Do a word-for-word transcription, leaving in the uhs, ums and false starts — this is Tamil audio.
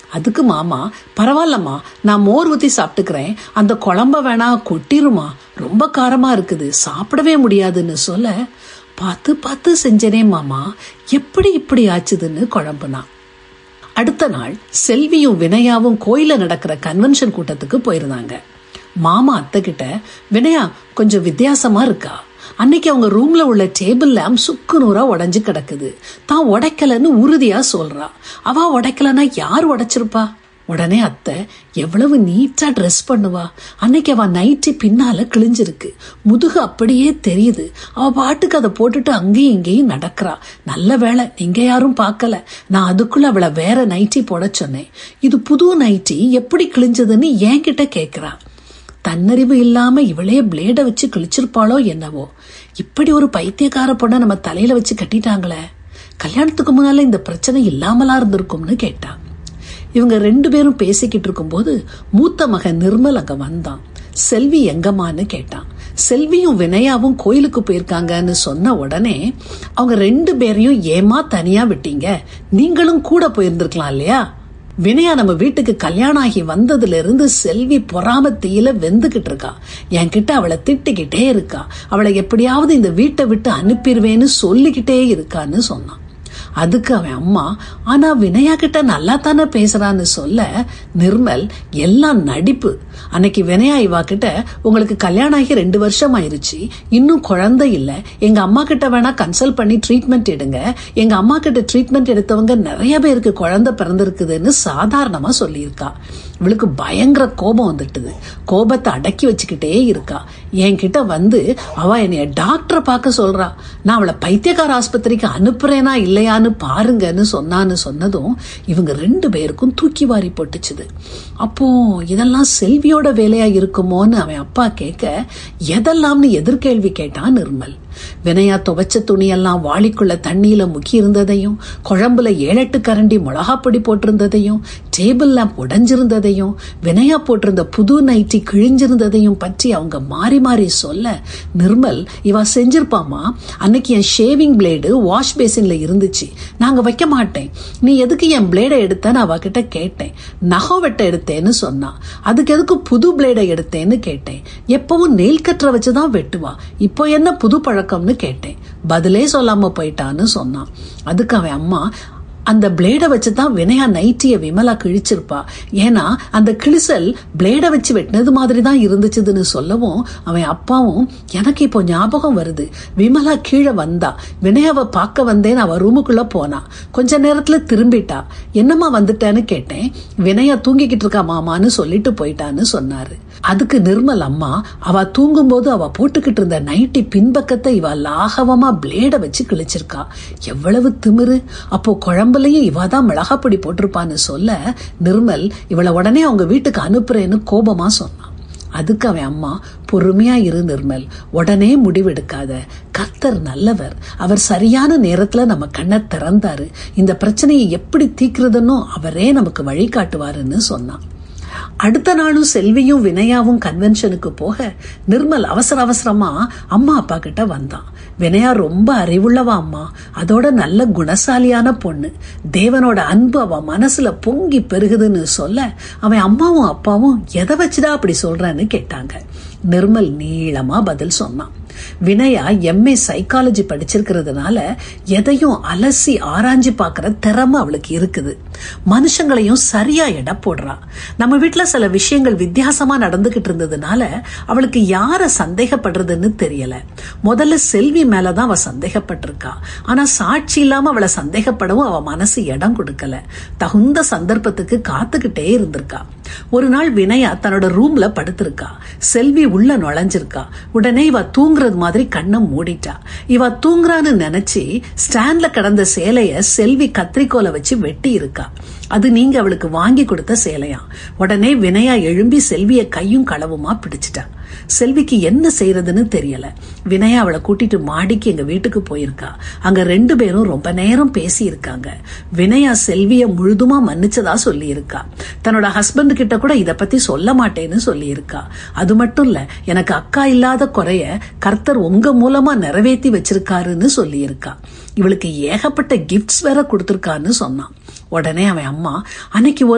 அதுக்கு மாமா, பரவாயில்லம்மா, நான் மோர் ஊத்தி சாப்பிட்டுக்கிறேன், அந்த குழம்ப வேணா கொட்டிருமா, ரொம்ப காரமா இருக்குது, சாப்பிடவே முடியாதுன்னு சொல்ல, பார்த்து பார்த்து செஞ்சனே மாமா, எப்படி இப்படி ஆச்சுதுன்னு குழம்புனா. அடுத்த நாள் செல்வியும் வினயாவும் கோயில நடக்கிற கன்வென்ஷன் கூட்டத்துக்கு போயிருந்தாங்க. மாமா அத்தை கிட்ட, வினயா கொஞ்சம் வித்தியாசமா இருக்கா, அன்னைக்கு அவங்க ரூம்ல உள்ள டேபிள் லேம்ப் சுக்கு நூறா உடைஞ்சு கிடக்குது, தான் உடைக்கலன்னு உறுதியா சொல்றா, அவ உடைக்கலன்னா யார் உடைச்சிருப்பா? உடனே அத்தை, எவ்வளவு நீட்டா ட்ரெஸ் பண்ணுவா, அன்னைக்கு அவ நைட்டி பின்னால கிழிஞ்சிருக்கு, முதுகு அப்படியே தெரியுது, அவ பாட்டுக்கு அதை போட்டுட்டு அங்கேயும் இங்கேயும் நடக்கிறா, நல்ல வேளை நீங்க யாரும் பார்க்கல, நான் அதுக்குள்ள அவளை வேற நைட்டி போட சொன்னேன், இது புது நைட்டி எப்படி கிழிஞ்சதுன்னு என்கிட்ட கேக்குறா. தன்னறிவு இல்லாம இவளே பிளேட வச்சு கிழிச்சிருப்பாளோ என்னவோ, இப்படி ஒரு பைத்தியக்கார பொண்ண நம்ம தலையில வச்சு கட்டிட்டாங்களே, கல்யாணத்துக்கு முன்னால இந்த பிரச்சனை இல்லாமலா இருந்திருக்கும்னு கேட்டா. இவங்க ரெண்டு பேரும் பேசிக்கிட்டு இருக்கும் போது மூத்த மகன் நிர்மல் அங்க வந்தான். செல்வி எங்கம்மான்னு கேட்டான். செல்வியும் வினயாவும் கோயிலுக்கு போயிருக்காங்கன்னு சொன்ன உடனே, அவங்க ரெண்டு பேரையும் ஏமா தனியா விட்டீங்க, நீங்களும் கூட போயிருந்திருக்கலாம் இல்லையா? வினயா நம்ம வீட்டுக்கு கல்யாணம் ஆகி வந்ததுல இருந்து செல்வி பொறாமத்தியில வெந்துகிட்டு இருக்கா, என்கிட்ட அவளை திட்டிக்கிட்டே இருக்கா, அவளை எப்படியாவது இந்த வீட்டை விட்டு அனுப்பிடுவேன்னு சொல்லிக்கிட்டே இருக்கான்னு சொன்னான். அதுக்கு அவன் அம்மா, ஆனா வினயா கிட்ட நல்லா தானே பேசுறான்னு சொல்ல, நிர்மல், எல்லாம் நடிப்பு, அன்னைக்கு வினயா இவா கிட்ட, உங்களுக்கு கல்யாணம் ஆகி ரெண்டு வருஷம் ஆயிருச்சு, இன்னும் குழந்தை இல்ல, எங்க அம்மா கிட்ட வேணா கன்சல்ட் பண்ணி ட்ரீட்மெண்ட் எடுங்க, எங்க அம்மா கிட்ட ட்ரீட்மெண்ட் எடுத்தவங்க நிறைய பேருக்கு குழந்தை பிறந்திருக்குதுன்னு சாதாரணமா சொல்லியிருக்கா. இவளுக்கு பயங்கர கோபம் வந்துட்டுது, கோபத்தை அடக்கி வச்சுக்கிட்டே இருக்கா. என்கிட்ட வந்து அவ என்னைய டாக்டரை பார்க்க சொல்றா, நான் அவளை பைத்தியக்கார ஆஸ்பத்திரிக்கு அனுப்புறேனா இல்லையான்னு பாருங்கன்னு சொன்னான்னு சொன்னதும் இவங்க ரெண்டு பேருக்கும் தூக்கி வாரி போட்டுச்சுது. அப்போ இதெல்லாம் செல்வியோட வேலையா இருக்குமோன்னு அவன் அப்பா கேட்க, எதெல்லாம்னு எதிர்கேள்வி கேட்டான் நிர்மல். வினயா துவைச்ச துணியெல்லாம் வாளிக்குள்ள தண்ணியில முக்கி இருந்ததையும், குழம்புல ஏழெட்டு கரண்டி மிளகாப்பொடி போட்டிருந்ததையும், டேபிள் லேம்ப் உடைஞ்சிருந்ததையும், வினயா போட்டிருந்த புது நைட்டி கிழிஞ்சிருந்ததையும் பற்றி அவங்க மாறி மாறி சொல்ல, நிர்மல், இவ செஞ்சிருப்பாமா, அன்னைக்கு என் ஷேவிங் பிளேடு வாஷ் பேசின்ல இருந்துச்சு, நாங்க வைக்க மாட்டேன், நீ எதுக்கு என் பிளேடை எடுத்தேன்னு அவகிட்ட கேட்டேன், நகம் வெட்ட எடுத்தேன்னு சொன்னா, அதுக்கு எதுக்கு புது பிளேடை எடுத்தேன்னு கேட்டேன், எப்பவும் நெயில் கட்டரை வச்சுதான் வெட்டுவா, இப்போ என்ன புது பழக்கம்னு கேட்டேன், பதிலே சொல்லாம போயிட்டான்னு சொன்னான். அதுக்கு அவன் அம்மா, அந்த பிளேட வச்சுதான் வினயா நைட்டிய விமலா கிழிச்சிருப்பா, ஏன்னா அந்த கிழிசல் பிளேட வச்சு வெட்டினது மாதிரி தான் இருந்துச்சுன்னு சொல்லவும் அவன் அப்பாவும், எனக்கு இப்போ ஞாபகம் வருது, விமலா கீழே வந்தா, வினயாவை பார்க்க வந்தேன்னு அவ ரூமுக்குள்ள போனா, கொஞ்ச நேரத்துல திரும்பிட்டா, என்னம்மா வந்துட்டேன்னு கேட்டேன், வினயா தூங்கிக்கிட்டு இருக்கா மாமான்னு சொல்லிட்டு போயிட்டான்னு சொன்னாரு. அதுக்கு நிர்மல் அம்மா, அவ தூங்கும் போது அவ போட்டுக்கிட்டு இருந்த நைட்டி பின்பக்கத்தை இவ லாகவமா பிளேட வச்சு கிழிச்சிருக்கா, எவ்வளவு திமிரு, அப்போ குழம்புலயும் இவாதான் மிளகாப்பொடி போட்டிருப்பான்னு சொல்ல, நிர்மல் இவளை உடனே அவங்க வீட்டுக்கு அனுப்புறேன்னு கோபமா சொன்னான். அதுக்கு அவன் அம்மா, பொறுமையா இரு நிர்மல், உடனே முடிவெடுக்காத, கர்த்தர் நல்லவர், அவர் சரியான நேரத்துல நம்ம கண்ணை திறந்தாரு, இந்த பிரச்சனையை எப்படி தீர்க்கிறதுன்னு அவரே நமக்கு வழிகாட்டுவாருன்னு சொன்னான். அடுத்த நாளும் செல்வியும் வினயாவும் கன்வென்ஷனுக்கு போக நிர்மல் அவசர அவசரமா அம்மா அப்பா கிட்ட வந்தான். வினயா ரொம்ப அறிவுள்ளவா அம்மா, அதோட நல்ல குணசாலியான பொண்ணு, தேவனோட அன்பு அவ மனசுல பொங்கி பெருகுதுன்னு சொல்ல, அவன் அம்மாவும் அப்பாவும் எதை வச்சுடா அப்படி சொல்றன்னு கேட்டாங்க. நிர்மல் நீளமா பதில் சொன்னான். வினயா எம்ஏ சைக்காலஜி படிச்சிருக்கிறதுனால எதையும் அலசி ஆராய்ச்சி பாக்குற திறமை அவளுக்கு இருக்குது, மனுஷங்களையும் சரியா எடை போடுறா. நம்ம வீட்டுல சில விஷயங்கள் வித்தியாசமா நடந்துகிட்டு இருந்ததுனால அவளுக்கு யார சந்தேகப்படுறதுன்னு தெரியல. முதல்ல செல்வி மேலதான் அவ சந்தேகப்பட்டிருக்கா, ஆனா சாட்சி இல்லாம அவளை சந்தேகப்படவும் அவ மனசு இடம் கொடுக்கல, தகுந்த சந்தர்ப்பத்துக்கு காத்துக்கிட்டே இருந்திருக்கா. ஒரு நாள் வினயா தன்னோட ரூம்ல படுத்திருக்கா, செல்வி உள்ள நுழைஞ்சிருக்கா. உடனே இவ தூங்குறது மாதிரி கண்ணை மூடிட்டா. இவ தூங்குறான்னு நினைச்சு ஸ்டாண்ட்ல கிடந்த சேலைய செல்வி கத்திரிக்கோலை வச்சு வெட்டி இருக்கா. அது நீங்க அவளுக்கு வாங்கி கொடுத்த சேலையா. உடனே வினயா எழும்பி செல்விய கையும் களவுமா பிடிச்சிட்டா. செல்விக்கு என்ன செய்யறதுன்னு தெரியல. வினயா அவளை கூட்டிட்டு மாடிக்கு எங்க வீட்டுக்கு போயிருக்கா. அங்க ரெண்டு பேரும் ரொம்ப நேரம் பேசி இருக்காங்க. வினயா செல்விய முழுதுமா மன்னிச்சதா சொல்லி இருக்கா. தன்னோட ஹஸ்பண்ட் கிட்ட கூட இத பத்தி சொல்ல மாட்டேன்னு சொல்லி இருக்கா. அது மட்டும் இல்ல, எனக்கு அக்கா இல்லாத குறைய கர்த்தர் உங்க மூலமா நிறைவேற்றி வச்சிருக்காருன்னு சொல்லி இருக்கா. இவளுக்கு ஏகப்பட்ட கிஃப்ட்ஸ் வேற கொடுத்திருக்கான்னு சொன்னான். உடனே அவன் அம்மா, அன்னைக்கு ஒரு